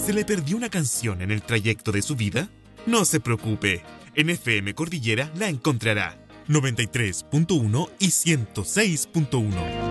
¿Se le perdió una canción en el trayecto de su vida? No se preocupe, en FM Cordillera la encontrará. 93.1 y 106.1.